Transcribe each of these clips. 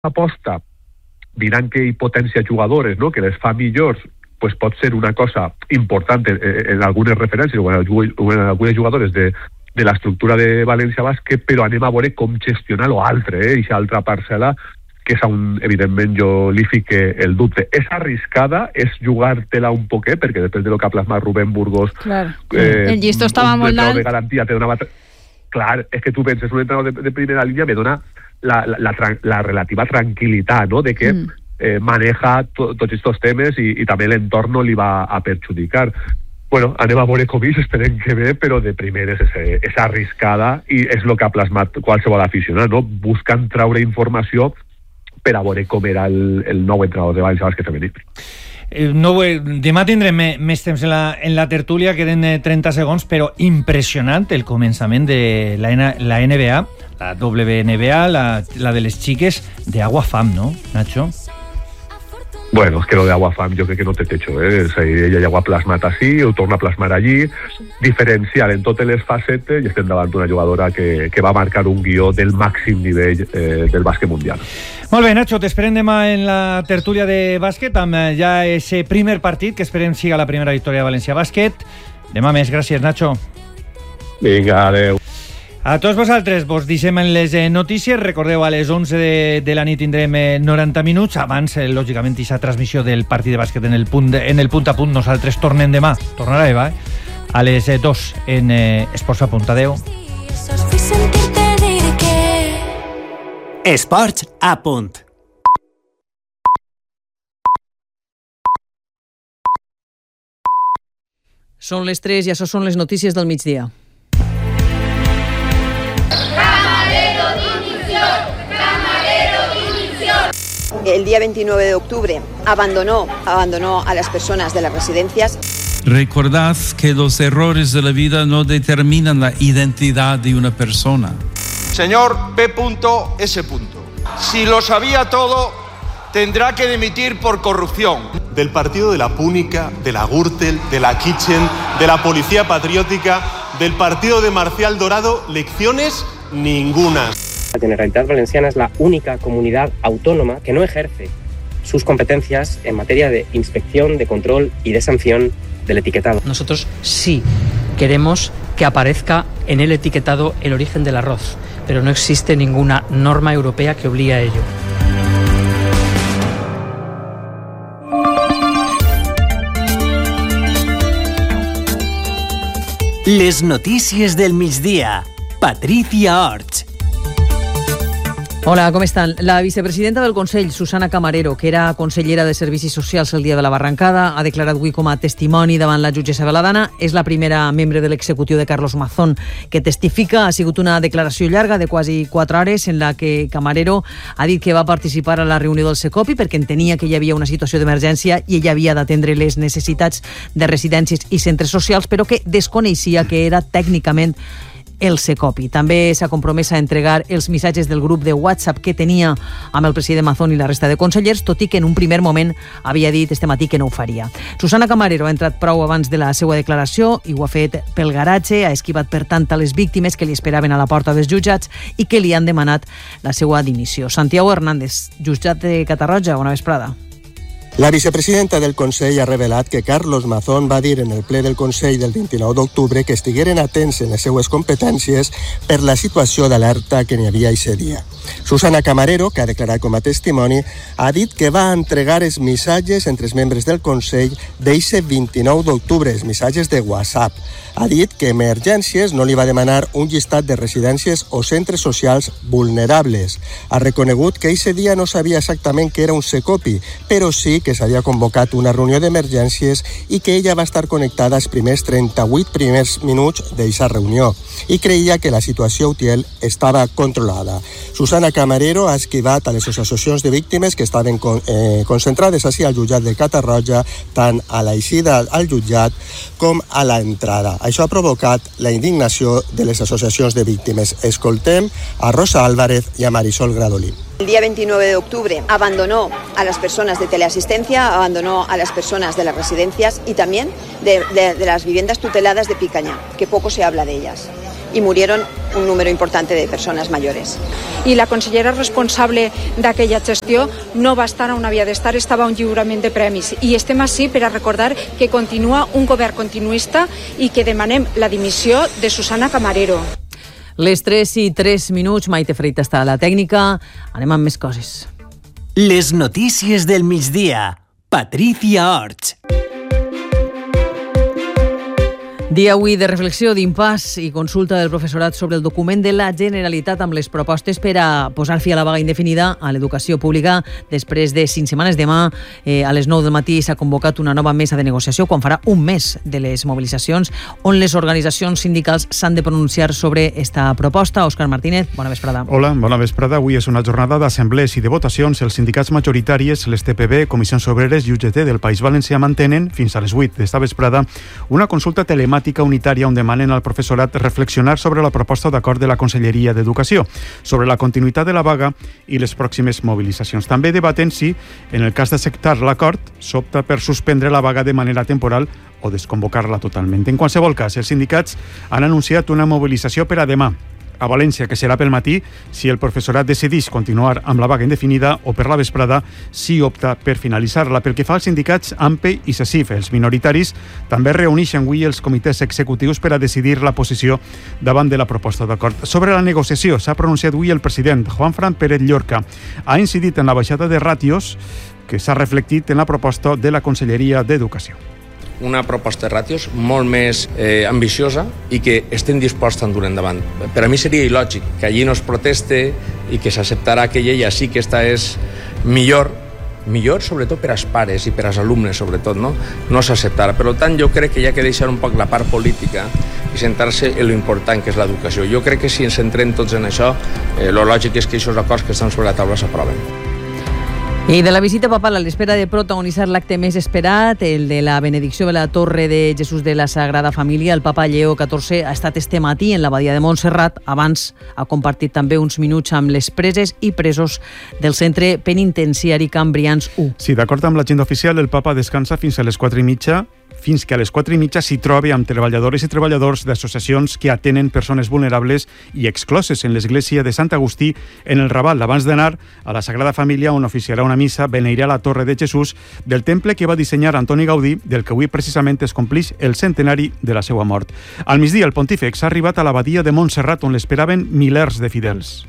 aposta mirant que hi potència jugadores, no? Que les fa millors, pues pot ser una cosa important en algunes referències o en algunes jugadores de l'estructura de València Bàsquet, però anem a veure com gestionar l'altre, aquesta altra parcel·la, que és on, evidentment, jo li fique el dubte. És arriscada, és jugar-te-la un poquet, perquè després de lo que ha plasmat Rubén Burgos... Clar. El llistó estava molt alt. De garantia te donava... Clar, és que tu penses, un entrenador de primera línia me dona la relativa tranquil·litat, no?, de que maneja tots aquests temes i també l'entorn no li va a perjudicar. Bueno, anem a veure com esperem que bé, però de primeres és arriscada i és el que ha plasmat qualsevol aficionat, no? Buscant traure informació per a veure com era el nou entrenador de València Bàsquet femení. Demà tindrem més temps en la tertúlia, queden 30 segons, però impressionant el començament de la NBA, la WNBA, la de les xiques d'Agua Fam, no, Nacho? Bueno, és que lo de Agua Fam jo crec que no té techo, És a dir, ella ja ho ha plasmat així, ho torna a plasmar allí, diferencial en totes les facetes, i estem davant d'una jugadora que va marcar un guió del màxim nivell del bàsquet mundial. Molt bé, Nacho, t'esperem demà en la tertúlia de bàsquet, amb ja ese primer partit, que esperem siga la primera victòria de València Bàsquet. Demà més, gràcies, Nacho. Vinga, adeu. A tots vosaltres vos deixem en les notícies. Recordeu, a les 11 de la nit tindrem 90 minuts. Abans, lògicament, aquesta transmissió del partit de bàsquet en el punt a punt. Nosaltres tornem demà, tornarà Eva, a les 2 en Esports a Punt. Adeu. Esports a Punt. Són les 3 i això són les notícies del migdia. El día 29 de octubre abandonó a las personas de las residencias. Recordad que los errores de la vida no determinan la identidad de una persona. Señor P.S. Si lo sabía todo, tendrá que dimitir por corrupción. Del partido de la Púnica, de la Gürtel, de la Kitchen, de la Policía Patriótica, del partido de Marcial Dorado, lecciones ninguna. La Generalitat Valenciana es la única comunidad autónoma que no ejerce sus competencias en materia de inspección, de control y de sanción del etiquetado. Nosotros sí queremos que aparezca en el etiquetado el origen del arroz, pero no existe ninguna norma europea que obligue a ello. Les notícies del migdia. Patricia Orts. Hola, com estan? La vicepresidenta del Consell, Susana Camarero, que era consellera de Servicis Socials el dia de la Barrancada, ha declarat avui com a testimoni davant la jutgessa Veladana. És la primera membre de l'executiu de Carlos Mazón que testifica. Ha sigut una declaració llarga de quasi 4 hores en la que Camarero ha dit que va participar a la reunió del Secopi perquè entenia que hi havia una situació d'emergència i ella havia d'atendre les necessitats de residències i centres socials, però que desconeixia que era tècnicament el Secopi. També s'ha compromès a entregar els missatges del grup de WhatsApp que tenia amb el president Mazón i la resta de consellers, tot i que en un primer moment havia dit este matí que no ho faria. Susana Camarero ha entrat prou abans de la seva declaració i ho ha fet pel garatge, ha esquivat per tant a les víctimes que li esperaven a la porta dels jutjats i que li han demanat la seva dimissió. Santiago Hernández, jutjat de Catarroja, bona vesprada. La vicepresidenta del Consell ha revelat que Carlos Mazón va dir en el ple del Consell del 29 d'octubre que estigueren atents en les seues competències per la situació d'alerta que n'hi havia aquest dia. Susana Camarero, que ha declarat com a testimoni, ha dit que va entregar els missatges entre els membres del Consell d'eixe 29 d'octubre, els missatges de WhatsApp. Ha dit que Emergències no li va demanar un llistat de residències o centres socials vulnerables. Ha reconegut que eixe dia no sabia exactament què era un Secopi, però sí que s'havia convocat una reunió d'emergències i que ella va estar connectada els primers 38 primers minuts d'eixa reunió i creia que la situació Utiel estava controlada. Susana Camarero ha esquivat a les associacions de víctimes que estaven concentrades així al jutjat de Catarroja, tant a l'eixida al jutjat com a l'entrada. Això ha provocat la indignació de les associacions de víctimes. Escoltem a Rosa Álvarez i a Marisol Gradolí. El día 29 de octubre abandonó a las personas de teleasistencia, abandonó a las personas de las residencias y también de las viviendas tuteladas de Picaña, que poco se habla de ellas. y murieron un número importante de personas mayores. I la consellera responsable d'aquella gestió no va estar on havia d'estar, estava a un lliurament de premis. I estem així per a recordar que continua un govern continuista i que demanem la dimissió de Susana Camarero. Les 3:03, Maite Freit està a la tècnica. Anem amb més coses. Les notícies del migdia. Patricia Orts. Dia avui de reflexió, d'impàs i consulta del professorat sobre el document de la Generalitat amb les propostes per a posar fi a la vaga indefinida a l'educació pública. Després de 5 setmanes, demà a les 9 del matí s'ha convocat una nova mesa de negociació quan farà un mes de les mobilitzacions on les organitzacions sindicals s'han de pronunciar sobre esta proposta. Òscar Martínez, bona vesprada. Hola, bona vesprada. Avui és una jornada d'assemblees i de votacions. Els sindicats majoritaris, les TPB, Comissions Obreres i UGT del País Valencià mantenen, fins a les 8 d'esta vesprada, una consulta telemàtica unitària on demanen al professorat reflexionar sobre la proposta d'acord de la Conselleria d'Educació, sobre la continuïtat de la vaga i les pròximes mobilitzacions. També debaten si, en el cas d'acceptar l'acord, s'opta per suspendre la vaga de manera temporal o desconvocar-la totalment. En qualsevol cas, els sindicats han anunciat una mobilització per a demà a València, que serà pel matí si el professorat decideix continuar amb la vaga indefinida, o per la vesprada si opta per finalitzar-la. Pel que fa als sindicats AMPE i SESIF, els minoritaris també reuneixen avui els comitès executius per a decidir la posició davant de la proposta d'acord. Sobre la negociació s'ha pronunciat avui el president Juanfran Pérez Llorca. Ha incidit en la baixada de ràtios que s'ha reflectit en la proposta de la Conselleria d'Educació. Una proposta de ràtios molt més ambiciosa i que estem disposats a dur endavant. Per a mi seria il·lògic que allí no es proteste i que s'acceptarà aquella, i així que esta és millor sobretot per als pares i per als alumnes, sobretot, no s'acceptarà. Per tant, jo crec que hi ha que deixar un poc la part política i centrar-se en lo important que és l'educació. Jo crec que si ens centrem tots en això, lo lògic és que aquests acords que estan sobre la taula s'aproven. I de la visita papal a l'espera de protagonitzar l'acte més esperat, el de la benedicció de la Torre de Jesús de la Sagrada Família, el papa Lleó XIV ha estat este matí en l'abadia de Montserrat. Abans ha compartit també uns minuts amb les preses i presos del centre penitenciari Cambrians 1. Sí, d'acord amb l'agenda oficial, el papa descansa fins a les 4:30, fins que a les 4:30 s'hi trobi amb treballadores i treballadors d'associacions que atenen persones vulnerables i excloses en l'església de Sant Agustí en el Raval, abans d'anar a la Sagrada Família, on oficiarà una missa, beneirà la Torre de Jesús del temple que va dissenyar Antoni Gaudí, del que avui precisament es complix el centenari de la seva mort. Al migdia, el pontífex ha arribat a l'abadia de Montserrat, on l'esperaven milers de fidels.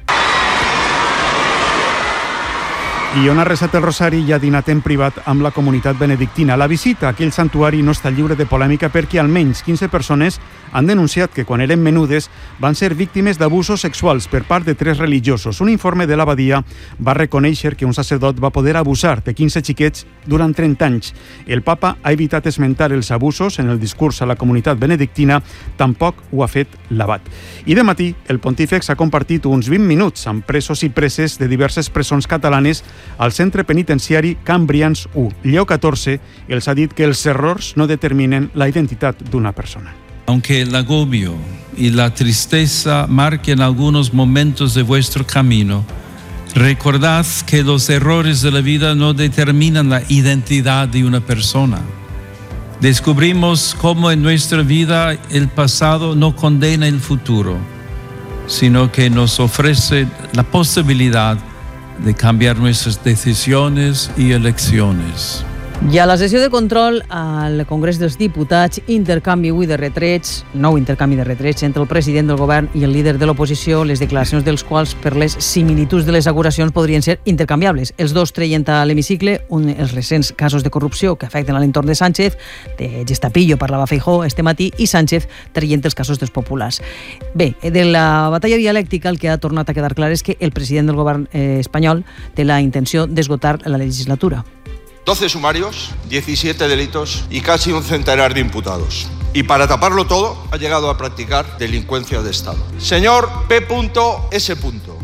I on ha resat el rosari i ha dinat en privat amb la comunitat benedictina. La visita a aquell santuari no està lliure de polèmica perquè almenys 15 persones han denunciat que quan eren menudes van ser víctimes d'abusos sexuals per part de 3 religiosos. Un informe de l'abadia va reconèixer que un sacerdot va poder abusar de 15 xiquets durant 30 anys. El papa ha evitat esmentar els abusos en el discurs a la comunitat benedictina, tampoc ho ha fet l'abat. I de matí, el pontífex ha compartit uns 20 minuts amb presos i preses de diverses presons catalanes al centre penitenciari Cambrians 1. Lleó XIV els ha dit que els errors no determinen la identitat d'una persona. Aunque el agobio y la tristeza marquen algunos momentos de vuestro camino, recordad que los errores de la vida no determinan la identidad de una persona. Descubrimos cómo en nuestra vida el pasado no condena el futuro, sino que nos ofrece la posibilidad de cambiar nuestras decisiones y elecciones. I a la sessió de control al Congrés dels Diputats, intercanvi avui de retrets, nou intercanvi de retrets entre el president del govern i el líder de l'oposició, les declaracions dels quals per les similituds de les acusacions podrien ser intercanviables. Els dos treient a l'hemicicle els recents casos de corrupció que afecten a l'entorn de Sánchez, de Gestapillo parlava Feijóo este matí, i Sánchez traient els casos dels populars. Bé, de la batalla dialèctica el que ha tornat a quedar clar és que el president del govern espanyol té la intenció d'esgotar la legislatura. 12 sumarios, 17 delitos y casi un centenar de imputados. Y para taparlo todo, ha llegado a practicar delincuencia de Estado. Señor P.S.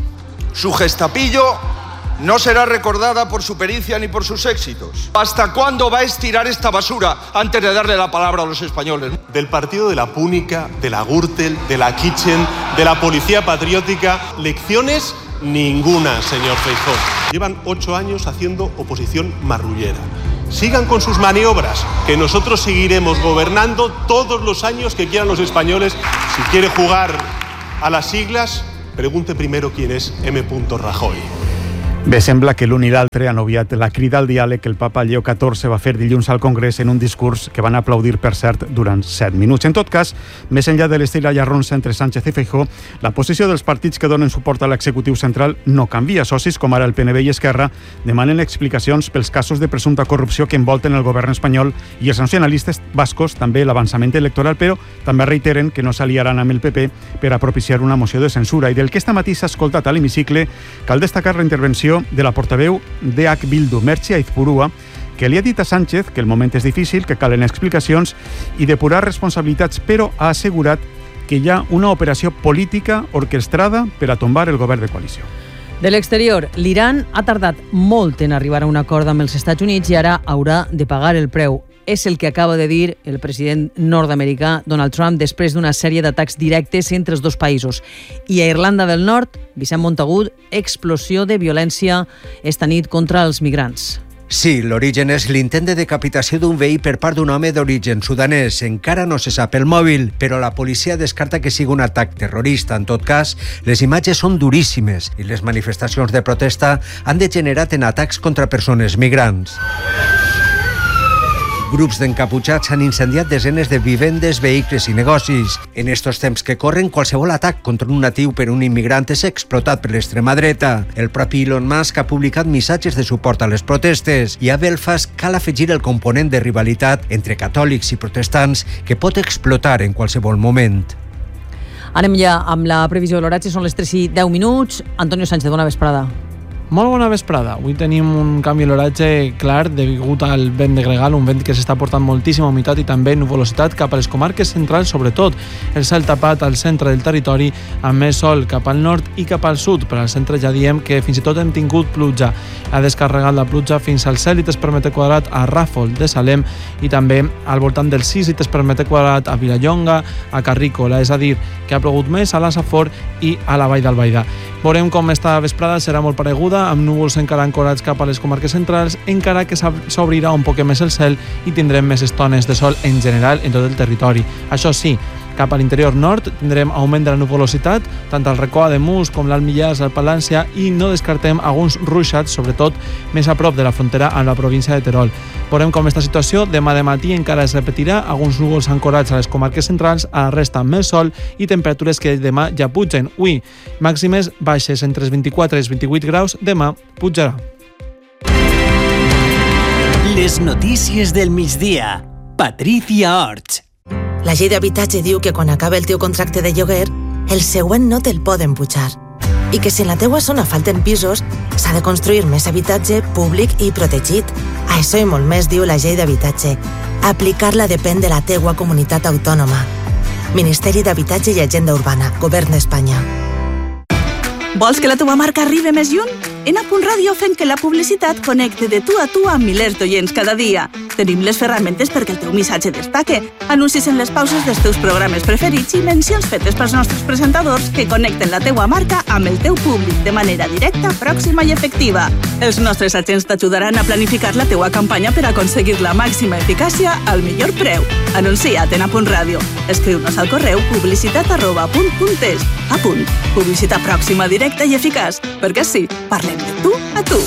Su Gestapillo no será recordada por su pericia ni por sus éxitos. ¿Hasta cuándo va a estirar esta basura antes de darle la palabra a los españoles? Del partido de la Púnica, de la Gürtel, de la Kitchen, de la Policía Patriótica, lecciones ninguna, señor Feijóo. Llevan 8 años haciendo oposición marrullera. Sigan con sus maniobras, que nosotros seguiremos gobernando todos los años que quieran los españoles. Si quiere jugar a las siglas, pregunte primero quién es M. Rajoy. Bé, sembla que l'un i l'altre han obviat la crida al diàleg que el papa Lleó XIV va fer dilluns al Congrés en un discurs que van aplaudir, per cert, durant 7 minuts. En tot cas, més enllà de l'estil allarronsa entre Sánchez i Feijóo, la posició dels partits que donen suport a l'executiu central no canvia. Socis com ara el PNV i Esquerra demanen explicacions pels casos de presumpta corrupció que envolten el govern espanyol i els nacionalistes bascos també l'avançament electoral, però també reiteren que no s'aliaran amb el PP per a propiciar una moció de censura. I del que esta matí s'ha escoltat a l'hemicicle, cal destacar la intervenció de la portaveu d'EH Bildu, Merche Aizpurua, que li ha dit a Sánchez que el moment és difícil, que calen explicacions i depurar responsabilitats, però ha assegurat que hi ha una operació política orquestrada per a tombar el govern de coalició. De l'exterior, l'Iran ha tardat molt en arribar a un acord amb els Estats Units i ara haurà de pagar el preu. És el que acaba de dir el president nord-americà Donald Trump després d'una sèrie d'atacs directes entre els dos països. I a Irlanda del Nord, Vicent Montagut, explosió de violència esta nit contra els migrants. Sí, l'origen és l'intent de decapitació d'un veí per part d'un home d'origen sudanès. Encara no se sap el mòbil, però la policia descarta que sigui un atac terrorista. En tot cas, les imatges són duríssimes i les manifestacions de protesta han degenerat en atacs contra persones migrants. Grups d'encaputxats han incendiat desenes de vivendes, vehicles i negocis. En estos temps que corren, qualsevol atac contra un natiu per un immigrant és explotat per l'extrema dreta. El propi Elon Musk ha publicat missatges de suport a les protestes i a Belfast cal afegir el component de rivalitat entre catòlics i protestants que pot explotar en qualsevol moment. Anem ja amb la previsió de l'horatge, són les 3:10. Antonio Sánchez, bona vesprada. Molt bona vesprada. Avui tenim un canvi de l'horatge clar degut al vent de gregal, un vent que s'està portant moltíssima humitat i també nuvolositat cap a les comarques centrals, sobretot. El cel tapat al centre del territori amb més sol cap al nord i cap al sud. Per al centre ja diem que fins i tot hem tingut pluja. Ha descarregat la pluja fins al 7 litres per metre quadrat a Ràfol de Salem i també al voltant dels 6 litres per metre quadrat a Vilallonga, a Carrícola, és a dir, que ha plogut més a la Safor i a la Vall d'Albaida. Veurem com esta vesprada serà molt pareguda, amb núvols encara ancorats cap a les comarques centrals, encara que s'obrirà un poc més el cel i tindrem més estones de sol en general en tot el territori. Això sí, cap a l'interior nord tindrem augment de la nuvolositat, tant al racó de Mus com l'Alt Millars, al Palància, i no descartem alguns ruixats, sobretot més a prop de la frontera amb la província de Terol. Veurem com esta situació demà de matí encara es repetirà, alguns núvols ancorats a les comarques centrals, a la resta més sol i temperatures que demà ja pugen. Avui, màximes baixes entre els 24 i els 28 graus, demà pujarà. Les notícies del migdia. Patricia Orts. La llei d'habitatge diu que quan acaba el teu contracte de lloguer, el següent no te'l poden pujar. I que si en la teua zona falten pisos, s'ha de construir més habitatge públic i protegit. Això i molt més diu la llei d'habitatge. Aplicar-la depèn de la teua comunitat autònoma. Ministeri d'Habitatge i Agenda Urbana, Govern d'Espanya. Vols que la teva marca arribi més lluny? En A.Radio fem que la publicitat connecte de tu a tu amb milers d'oients cada dia. Tenim les ferramentes perquè el teu missatge destaque, anuncis en les pauses dels teus programes preferits i mencions fetes pels nostres presentadors que connecten la teua marca amb el teu públic de manera directa, pròxima i efectiva. Els nostres agents t'ajudaran a planificar la teua campanya per aconseguir la màxima eficàcia al millor preu. Anuncia't en A.Radio. Escriu-nos al correu publicitat@punt.es. A punt. Publicitat pròxima, directa i eficaç. Perquè sí, parlem de tu a tu.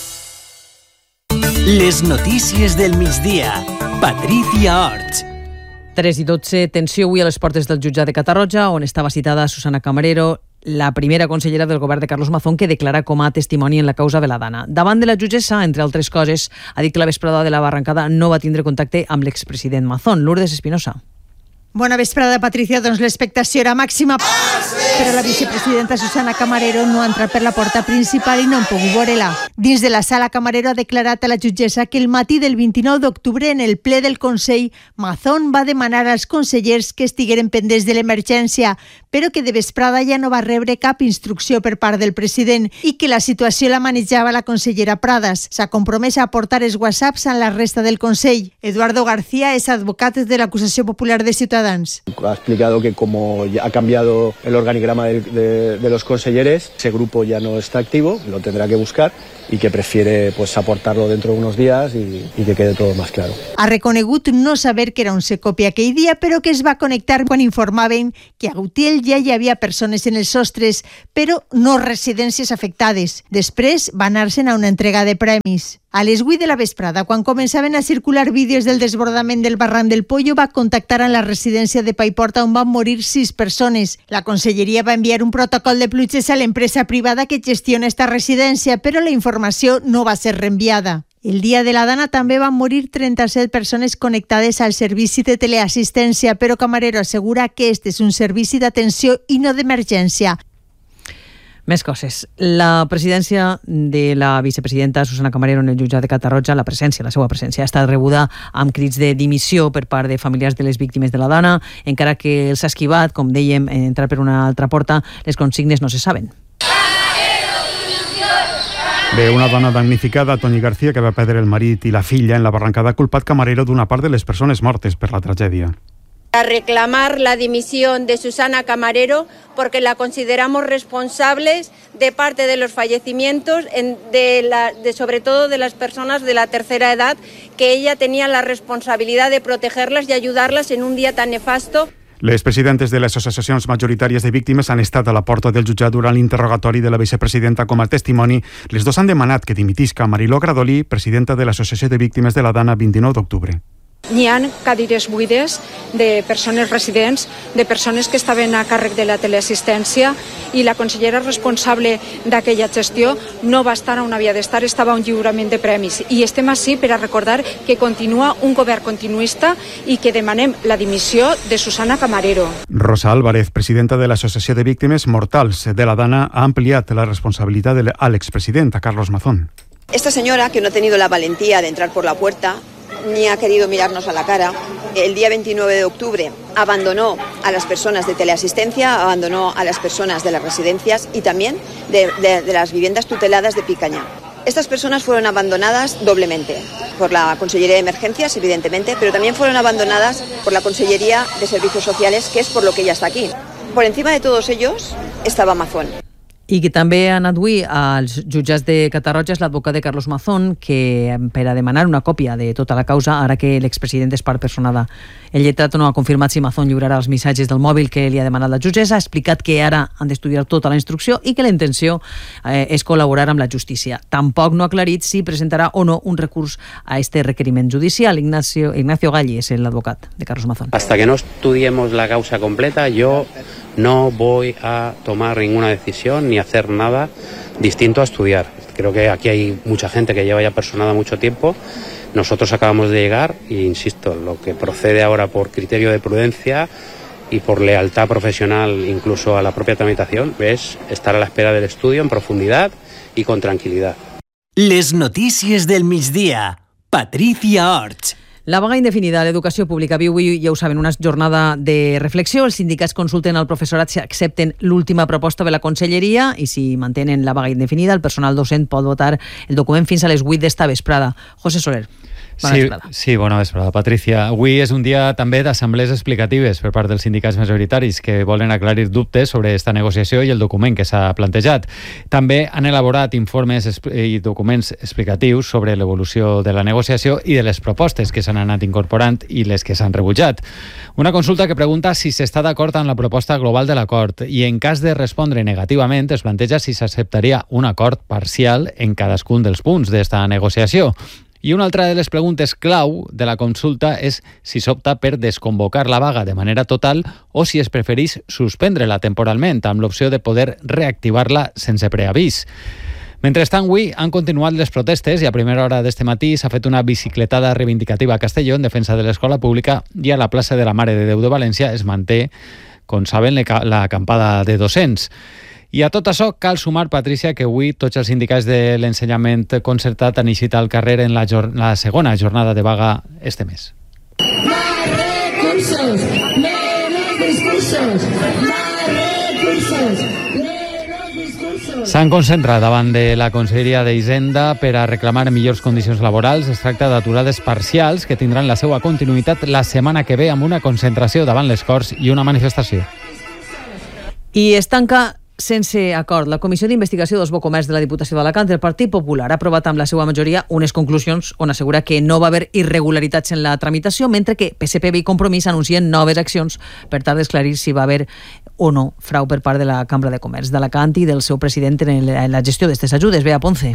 Les notícies del migdia. Patricia Orts. 3:12, tensió avui a les portes del jutjat de Catarroja, on estava citada Susana Camarero, la primera consellera del govern de Carlos Mazón, que declara com a testimoni en la causa Veladana. Davant de la jutgessa, entre altres coses, ha dit que la vesprada de la Barrancada no va tindre contacte amb l'expresident Mazón. Lourdes Espinosa. Bona vesprada, Patricia. Doncs l'expectació era màxima, però la vicepresidenta Susana Camarero no ha entrat per la porta principal i no han pogut veure-la. Dins de la sala, Camarero ha declarat a la jutgessa que el matí del 29 d'octubre, en el ple del Consell, Mazón va demanar als consellers que estigueren pendents de l'emergència, però que de vesprada ja no va rebre cap instrucció per part del president i que la situació la manejava la consellera Pradas. S'ha compromès a aportar els whatsapps a la resta del Consell. Eduardo García és advocat de l'acusació popular de Ciutadans Ciudadans. Ha explicado que como ya ha cambiado el organigrama de los consejeros, ese grupo ya no está activo, lo tendrá que buscar y que prefiere pues aportarlo dentro de unos días y que quede todo más claro. Ha reconegut no saber que era un secopia aquell dia, però que es va connectar quan informaven que a Utiel ja hi havia persones en els sostres, però no residències afectades. Després va anar-se'n a una entrega de premis. A les 8 de la vesprada, quan començaven a circular vídeos del desbordament del barranc del Pollo, va contactar amb la residència de Paiporta on van morir 6 persones. La conselleria va enviar un protocol de pluges a l'empresa privada que gestiona esta residència, però la informació no va ser reenviada. El dia de la Dana també van morir 37 persones connectades al servici de teleassistència, però Camarero assegura que este és un servici d'atenció i no d'emergència. Més coses. La presidència de la vicepresidenta Susana Camarero en el jutjat de Catarroja, la seva presència, ha estat rebuda amb crits de dimissió per part de familiars de les víctimes de la Dana, encara que els ha esquivat, com dèiem, entrar per una altra porta, les consignes no se saben. Bé, una dona damnificada, Toni García, que va perdre el marit i la filla en la barrancada, ha culpat Camarero d'una part de les persones mortes per la tragèdia. A reclamar la dimisión de Susana Camarero porque la consideramos responsables de parte de los fallecimientos, sobre todo de las personas de la tercera edad, que ella tenía la responsabilidad de protegerlas y ayudarlas en un día tan nefasto. Les presidentes de les associacions majoritàries de víctimes han estat a la porta del jutjat durant l'interrogatori de la vicepresidenta com a testimoni. Les dos han demanat que dimitisca Mariló Gradolí, presidenta de l'Associació de Víctimes de la Dana, 29 d'octubre. N'hi ha cadires buides de persones residents, de persones que estaven a càrrec de la teleassistència i la consellera responsable d'aquella gestió no va estar on havia d'estar, estava a un lliurament de premis. I estem així per a recordar que continua un govern continuista i que demanem la dimissió de Susana Camarero. Rosa Álvarez, presidenta de l'Associació de Víctimes Mortals de la Dana, ha ampliat la responsabilitat al expresidente Carlos Mazón. Esta señora, que no ha tenido la valentía de entrar por la puerta, ni ha querido mirarnos a la cara, el día 29 de octubre abandonó a las personas de teleasistencia, abandonó a las personas de las residencias y también de las viviendas tuteladas de Picaña. Estas personas fueron abandonadas doblemente, por la Consellería de Emergencias, evidentemente, pero también fueron abandonadas por la Consellería de Servicios Sociales, que es por lo que ella está aquí. Por encima de todos ellos estaba Mazón. I que també ha anat avui als jutjats de Catarroja és l'advocat de Carlos Mazón, que per a demanar una còpia de tota la causa, ara que l'expresident és part personada. El lletrat no ha confirmat si Mazón lliurarà els missatges del mòbil que li ha demanat la jutgessa, ha explicat que ara han d'estudiar tota la instrucció i que la intenció és col·laborar amb la justícia. Tampoc no ha aclarit si presentarà o no un recurs a este requeriment judicial. Ignacio Galli és l'advocat de Carlos Mazón. Hasta que no estudiemos la causa completa, yo no voy a tomar ninguna decisión ni hacer nada distinto a estudiar. Creo que aquí hay mucha gente que lleva ya personada mucho tiempo. Nosotros acabamos de llegar e insisto, lo que procede ahora por criterio de prudencia y por lealtad profesional incluso a la propia tramitación es estar a la espera del estudio en profundidad y con tranquilidad. Les notícies del migdia. Patricia Orts. La vaga indefinida a l'educació pública viu avui, ja ho saben, una jornada de reflexió. Els sindicats consulten al professorat si accepten l'última proposta de la conselleria i si mantenen la vaga indefinida, el personal docent pot votar el document fins a les 8 d'esta vesprada. José Soler. Bona vesprada. Sí, bona vesprada, Patricia. Avui és un dia també d'assemblees explicatives per part dels sindicats majoritaris que volen aclarir dubtes sobre esta negociació i el document que s'ha plantejat. També han elaborat informes i documents explicatius sobre l'evolució de la negociació i de les propostes que s'han anat incorporant i les que s'han rebutjat. Una consulta que pregunta si s'està d'acord amb la proposta global de l'acord i en cas de respondre negativament es planteja si s'acceptaria un acord parcial en cadascun dels punts d'esta negociació. I una altra de les preguntes clau de la consulta és si s'opta per desconvocar la vaga de manera total o si es preferís suspendre-la temporalment amb l'opció de poder reactivar-la sense preavís. Mentrestant, avui han continuat les protestes i a primera hora d'este matí s'ha fet una bicicletada reivindicativa a Castelló en defensa de l'escola pública i a la plaça de la Mare de Déu de València es manté, com saben, l'acampada de docents. I a tot això cal sumar, Patricia, que avui tots els sindicats de l'ensenyament concertat han eixit al carrer en la segona jornada de vaga este mes. Más recursos, menos discursos, más recursos, menos discursos. S'han concentrat davant de la Conselleria d'Hisenda per a reclamar millors condicions laborals. Es tracta d'aturades parcials que tindran la seva continuïtat la setmana que ve amb una concentració davant les Corts i una manifestació. I es tanca sense acord la Comissió d'Investigació dels Bocomerç de la Diputació d'Alacant. El Partit Popular ha aprovat amb la seva majoria unes conclusions on assegura que no va haver irregularitats en la tramitació, mentre que PSPB i Compromís anuncien noves accions per tal d'esclarir si va haver o no frau per part de la Cambra de Comerç d'Alacant i del seu president en la gestió d'aquestes ajudes. Bea Ponce.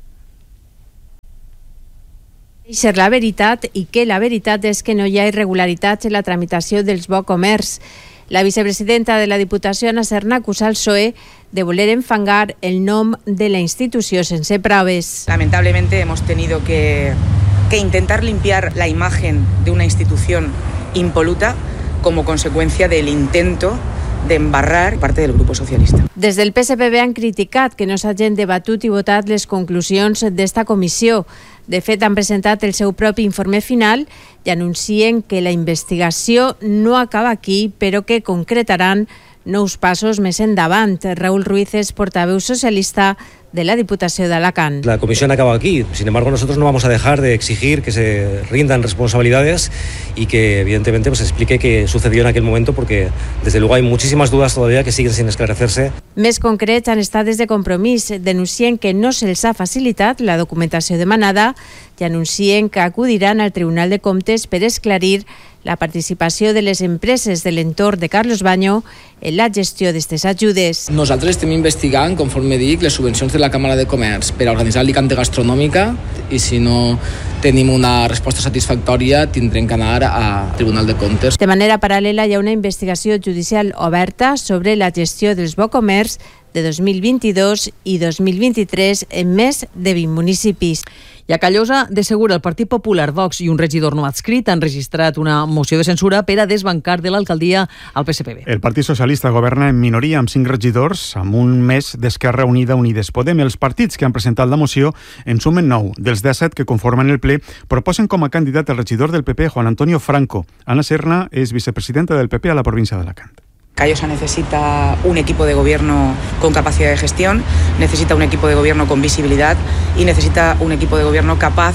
Ser la veritat i que la veritat és que no hi ha irregularitats en la tramitació dels Bocomerç. La vicepresidenta de la Diputació, Anna Serna, acusa el PSOE de voler enfangar el nom de la institució sense proves. Lamentablemente hemos tenido que intentar limpiar la imagen de una institución impoluta como consecuencia del intento de embarrar parte del Grupo Socialista. Des del PSPB han criticat que no s'hagin debatut i votat les conclusions d'esta comissió. De fet, han presentat el seu propi informe final i anuncien que la investigació no acaba aquí, però que concretaran nous passos més endavant. Raúl Ruiz és portaveu socialista de la Diputació d'Alacant. La comisión acaba aquí, sin embargo nosotros no vamos a dejar de exigir que se rindan responsabilidades y que evidentemente se explique qué sucedió en aquel momento, porque desde luego hay muchísimas dudas todavía que siguen sin esclarecerse. Més concrets han estat des de Compromís, denuncien que no se'ls ha facilitat la documentació demanada i anuncien que acudiran al Tribunal de Comptes per esclarir la participació de les empreses de l'entorn de Carlos Baño en la gestió d'aquestes ajudes. Nosaltres estem investigant, conforme dic, les subvencions de la Càmera de Comerç per a organitzar l'Alicante Gastronòmica i si no tenim una resposta satisfactòria tindrem que anar al Tribunal de Comptes. De manera paral·lela hi ha una investigació judicial oberta sobre la gestió dels Bocomerç de 2022 i 2023 en més de 20 municipis. I a Callosa, de Segura, el Partit Popular, Vox i un regidor no adscrit han registrat una moció de censura per a desbancar de l'alcaldia al PSPB. El Partit Socialista governa en minoria amb 5 regidors, amb un mes d'Esquerra Unida Unides Podem. Els partits que han presentat la moció en sumen 9. Dels 17 que conformen el ple, proposen com a candidat el regidor del PP, Juan Antonio Franco. Anna Serna és vicepresidenta del PP a la província d'Alacant. Callosa necesita un equipo de gobierno con capacidad de gestión, necesita un equipo de gobierno con visibilidad y necesita un equipo de gobierno capaz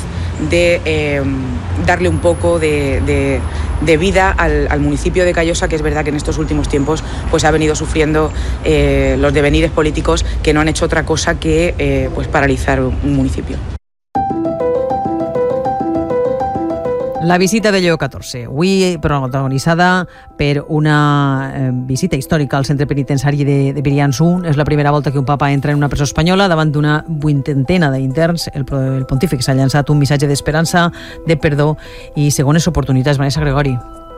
de darle un poco de vida al municipio de Callosa, que es verdad que en estos últimos tiempos pues ha venido sufriendo los devenires políticos que no han hecho otra cosa que pues paralizar un municipio. La visita de Lleó XIV, avui protagonitzada per una visita històrica al centre penitenciari de Brians-1. És la primera volta que un papa entra en una presó espanyola davant d'una 80 d'interns. El pontífic s'ha llançat un missatge d'esperança, de perdó i segones oportunitats. Vanessa Gregori.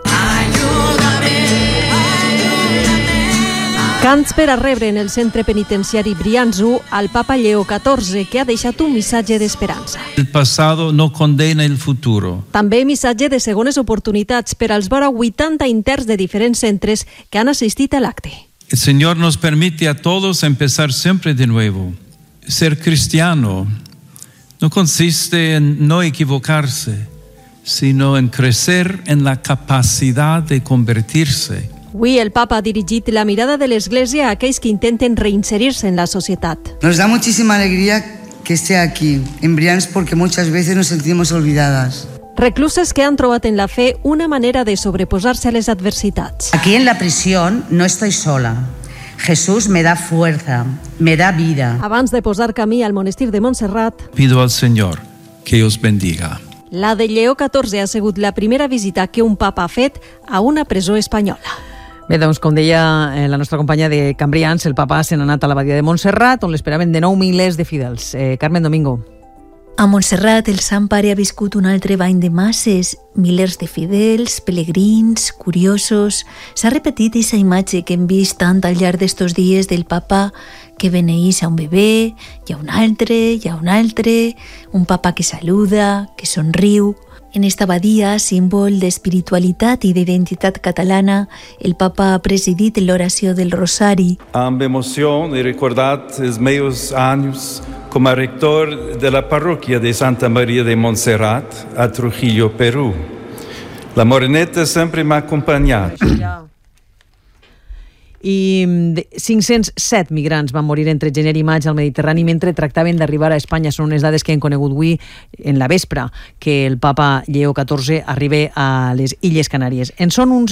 Cants per a rebre en el centre penitenciari Brians-1 al papa Lleó XIV, que ha deixat un missatge d'esperança. El pasado no condena el futuro. També missatge de segones oportunitats per als vora 80 interns de diferents centres que han assistit a l'acte. El Señor nos permite a todos empezar siempre de nuevo. Ser cristiano no consiste en no equivocarse, sino en crecer en la capacidad de convertirse. Avui el papa ha dirigit la mirada de l'Església a aquells que intenten reinserirse en la societat. Nos da muchísima alegría que esté aquí, en Brians, porque muchas veces nos sentimos olvidadas. Recluses que han trobat en la fe una manera de sobreposar-se a les adversitats. Aquí en la prisión no estoy sola. Jesús me da fuerza, me da vida. Abans de posar camí al monestir de Montserrat, pido al Señor que os bendiga. La de Lleó XIV ha sigut la primera visita que un papa ha fet a una presó espanyola. Bé, doncs, com deia la nostra companya de Cambrians, el papa se n'ha anat a l'abadia de Montserrat, on l'esperaven de nou milers de fidels. Carmen Domingo. A Montserrat, el Sant Pare ha viscut un altre bany de masses, milers de fidels, pelegrins, curiosos. S'ha repetit aquesta imatge que hem vist tant al llarg d'estos dies del papa que beneeix a un bebè, i a un altre, un papa que saluda, que somriu. En esta abadia, símbol d'espiritualitat i d'identitat catalana, el papa ha presidit l'oració del Rosari. Amb emoció he recordat els meus anys com a rector de la parroquia de Santa Maria de Montserrat a Trujillo, Perú. La moreneta sempre m'ha acompanyat. I 507 migrants van morir entre gener i maig al Mediterrani mentre tractaven d'arribar a Espanya. Són unes dades que hem conegut avui en la vespre, que el papa Lleó XIV arriba a les Illes Canàries. En són uns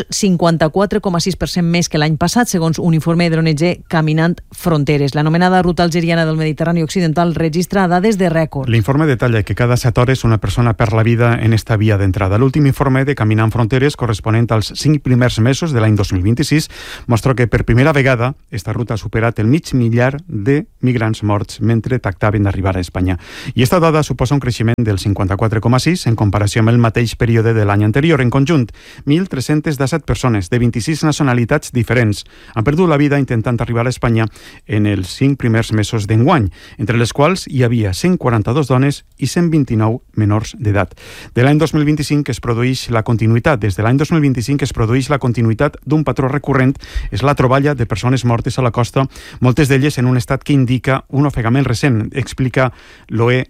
54,6% més que l'any passat, segons un informe de l'ONG Caminant Fronteres. L'anomenada ruta algeriana del Mediterrani Occidental registra dades de rècord. L'informe detalla que cada 7 hores una persona perd la vida en esta via d'entrada. L'últim informe de Caminant Fronteres, corresponent als 5 primers mesos de l'any 2026, mostra que per primera vegada esta ruta ha superat el 500.000 de migrants morts mentre tractaven d'arribar a Espanya. I esta dada suposa un creixement del 54,6 en comparació amb el mateix període de l'any anterior. En conjunt, 1.317 persones de 26 nacionalitats diferents han perdut la vida intentant arribar a Espanya en els 5 primers mesos d'enguany, entre les quals hi havia 142 dones i 129 menors d'edat. De l'any 2025 es produeix la continuïtat. Des de l'any 2025 es produeix la continuïtat d'un patró recurrent, és la troballa de persones mortes a la costa, moltes d'elles en un estat que indica un ofegament recent, explica l'ONG.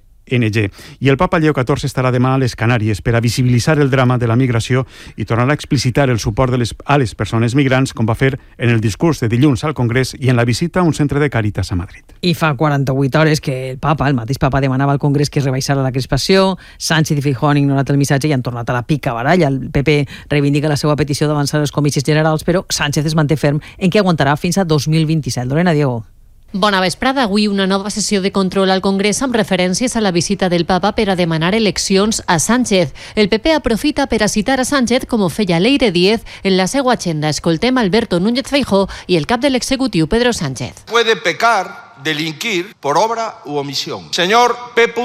I el papa Lleó XIV estarà demà a les Canàries per a visibilitzar el drama de la migració i tornar a explicitar el suport a les persones migrants, com va fer en el discurs de dilluns al Congrés i en la visita a un centre de Càritas a Madrid. I fa 48 hores que el mateix papa, demanava al Congrés que es rebaixara la crispació. Sánchez i Feijóo han ignorat el missatge i han tornat a la pica baralla. El PP reivindica la seva petició d'avançar els comicis generals, però Sánchez es manté ferm en què aguantarà fins a 2027. Lorena, Diego. Bona vesprada. Avui una nova sessió de control al Congrés amb referències a la visita del papa per a demanar eleccions a Sánchez. El PP aprofita per a citar a Sánchez com ho feia Leire Díez en la seva agenda. Escoltem Alberto Núñez Feijóo i el cap de l'executiu Pedro Sánchez. Puede pecar, delinquir por obra u omisión. Señor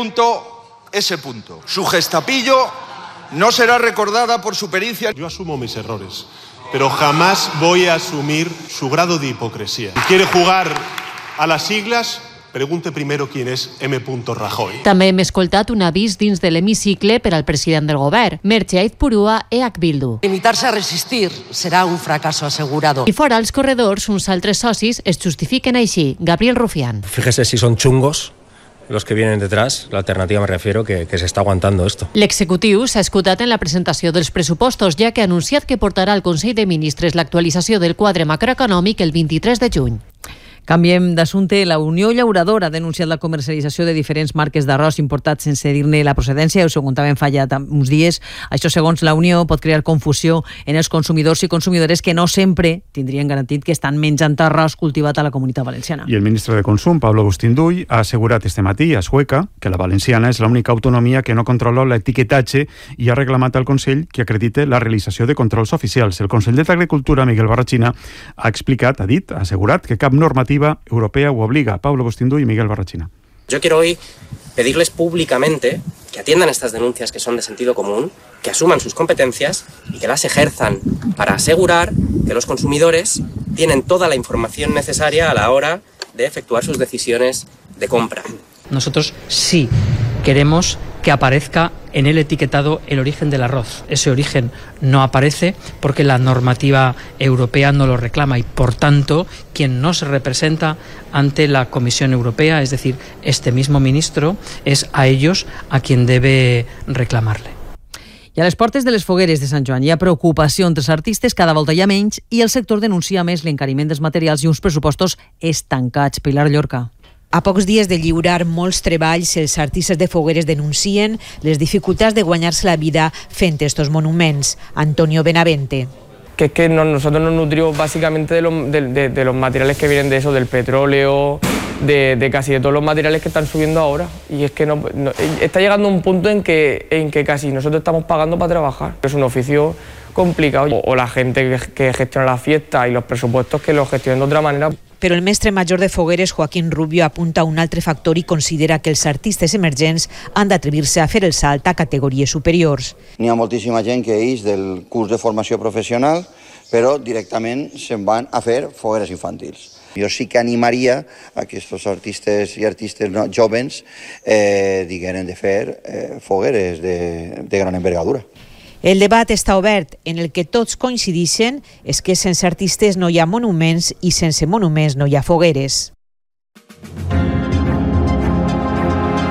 P.S. Su gestapillo no será recordada por su pericia. Yo asumo mis errores, pero jamás voy a asumir su grado de hipocresía. ¿Quiere jugar a las siglas? Pregunte primero quién és M. Rajoy. També hem escoltat un avís dins de l'hemicicle per al president del govern, Merche Aizpurua, EH Bildu. Limitarse a resistir será un fracaso asegurado. I fora als corredors, uns altres socis es justifiquen així. Gabriel Rufián. Fíjese si son chungos los que vienen detrás, la alternativa me refiero, que se está aguantando esto. L'executiu s'ha escutat en la presentació dels pressupostos, ja que ha anunciat que portarà al Consell de Ministres l'actualització del quadre macroeconòmic el 23 de juny. Canviem d'assumpte. La Unió Llauradora ha denunciat la comercialització de diferents marques d'arròs importats sense dir-ne la procedència. Ho comentàvem fa ja uns dies. Això, segons la Unió, pot crear confusió en els consumidors i consumidores que no sempre tindrien garantit que estan menjant arròs cultivat a la Comunitat Valenciana. I el ministre de Consum, Pablo Agustín Duy, ha assegurat este matí a Sueca que la valenciana és l'única autonomia que no controla l'etiquetatge i ha reclamat al Consell que acredite la realització de controls oficials. El conseller d'Agricultura, Miguel Barrachina, ha assegurat que cap normativa europea o obliga. Pablo Agustín Duy y Miguel Barrachina. Yo quiero hoy pedirles públicamente que atiendan estas denuncias que son de sentido común, que asuman sus competencias y que las ejerzan para asegurar que los consumidores tienen toda la información necesaria a la hora de efectuar sus decisiones de compra. Nosotros sí queremos que aparezca en el etiquetado el origen del arroz. Ese origen no aparece porque la normativa europea no lo reclama y, por tanto, quien nos representa ante la Comisión Europea, es decir, este mismo ministro, es a ellos a quien debe reclamarle. I a les portes de les fogueres de Sant Joan hi ha preocupació entre els artistes, cada volta hi ha menys, i el sector denuncia més l'encariment dels materials i uns pressupostos estancats. Pilar Llorca. A pocs dies de lliurar molts treballs, els artistes de fogueres denuncien les dificultats de guanyar-se la vida fent estos monuments. Antonio Benavente. Que es que nosotros nos nutrimos básicamente de los materiales que vienen de eso, del petróleo, de casi de todos los materiales que están subiendo ahora. Y es que está llegando un punto en que casi nosotros estamos pagando para trabajar. Es un oficio complicado. O la gente que gestiona la fiesta y los presupuestos que los gestionen de otra manera. Però el mestre major de fogueres, Joaquín Rubio, apunta a un altre factor i considera que els artistes emergents han d'atrevir-se a fer el salt a categories superiors. N'hi ha moltíssima gent que ells del curs de formació professional, però directament se'n van a fer fogueres infantils. Jo sí que animaria a aquests artistes i artistes jovens digueren de fer fogueres de gran envergadura. El debat està obert. En el que tots coincideixen és que sense artistes no hi ha monuments i sense monuments no hi ha fogueres.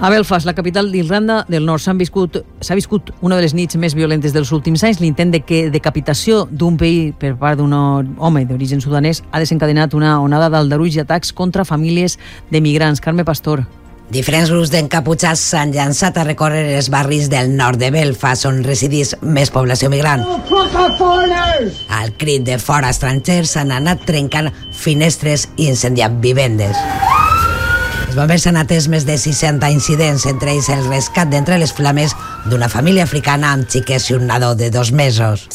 A Belfast, la capital d'Irlanda del Nord, s'ha viscut una de les nits més violentes dels últims anys. L'intent de decapitació d'un veí per part d'un home d'origen sudanès ha desencadenat una onada d'aldarulls i atacs contra famílies de migrants. Carme Pastor. Diferents grups d'encaputxats s'han llançat a recórrer els barris del nord de Belfast, on residís més població migrant. Al crit de fora estrangers s'han anat trencant finestres i incendiant vivendes. Els bombers han atès més de 60 incidents, entre ells el rescat d'entre les flames d'una família africana amb xiquets i un nadó de 2 mesos.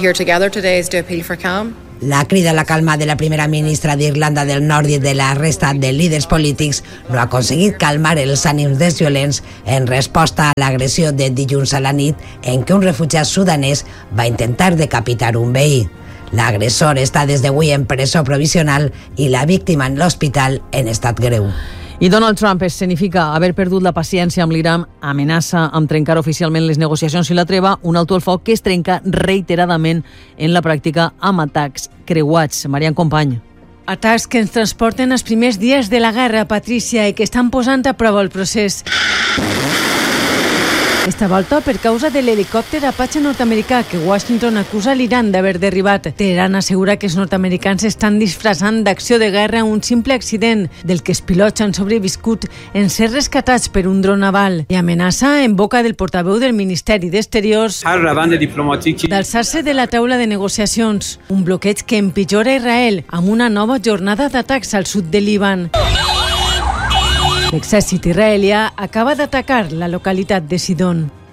La crida a la calma de la primera ministra d'Irlanda del Nord i de la resta de líders polítics no ha aconseguit calmar els ànims dels violents en resposta a l'agressió de dilluns a la nit en què un refugiat sudanès va intentar decapitar un veí. L'agressor està des d'avui en presó provisional i la víctima en l'hospital en estat greu. I Donald Trump escenifica haver perdut la paciència amb l'Iran, amenaça amb trencar oficialment les negociacions i la treva, un alto el foc que es trenca reiteradament en la pràctica amb atacs creuats. Marian Company. Atacs que ens transporten als primers dies de la guerra, Patricia, i que estan posant a prova el procés. Esta volta per causa de l'helicòpter Apache nord-americà que Washington acusa l'Iran d'haver derribat. Teheran assegura que els nord-americans estan disfressant d'acció de guerra un simple accident del que els pilots han sobreviscut en ser rescatats per un dron naval i amenaça en boca del portaveu del Ministeri d'Exteriors d'alçar-se de la taula de negociacions, un bloqueig que empitjora Israel amb una nova jornada d'atacs al sud de Líban. L'exèrcit israelià acaba d'atacar la localitat de Sidon.